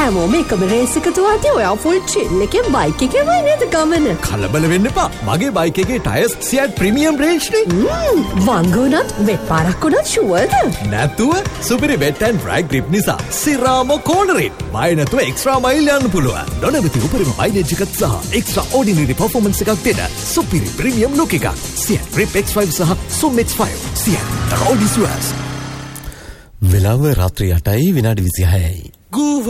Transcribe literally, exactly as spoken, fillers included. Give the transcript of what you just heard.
හැමෝම එකම රේස් එකට වාදී ඔයා ෆුල් චිල් එකේ බයික් එකේ වයි නේද ගමන. කලබල වෙන්න එපා. මගේ බයික් එකේ ටයර්ස් සියට් ප්‍රීමියම් රේන්ජ් නේ. ම්ම් වංගුණත් වෙට් පාරක් උනත් ෂුවර්ද? නැතුව සුපිරි වෙට් ඇන්ඩ් ඩ්‍රයි ග්‍රිප් නිසා සිරාම කෝනරින් බය නැතුව එක්ස්ට්‍රා මයිල් යන්න පුළුවන්. නොනවති උපරිම මයිලේජ් එකක් සහ එක්ස්ට්‍රා ඕඩිනරි පර්ෆෝමන්ස් එකක් දෙන සුපිරි ප්‍රීමියම් ලුක් එකක්. සියට් ග්‍රිප් එක්ස් ෆයිව් සහ සුම් X five. සියට් the road is yours. වෙලාව රාත්‍රී අටයි විනාඩි විසිහයයි.